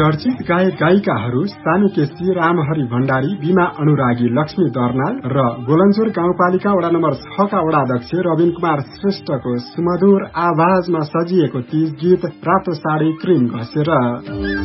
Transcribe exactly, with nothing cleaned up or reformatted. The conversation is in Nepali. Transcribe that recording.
चर्चित गायक गायिकाहरू सानु केसी, रामहरि भण्डारी, बीमा अनुरागी, लक्ष्मी दर्नाल र गोलन्चोर गाउँपालिका वडा नम्बर छ का वडाध्यक्ष रविन कुमार श्रेष्ठको सुमधुर आवाजमा सजिएको तीज गीत रातो साडी क्रिम घसेर।